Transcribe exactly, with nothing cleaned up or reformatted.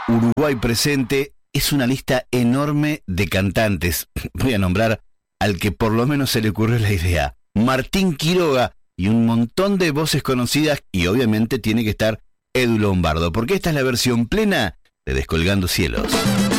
Uruguay presente, es una lista enorme de cantantes. Voy a nombrar al que por lo menos se le ocurrió la idea. Martín Quiroga y un montón de voces conocidas, y obviamente tiene que estar Edu Lombardo, porque esta es la versión plena de Descolgando Cielos.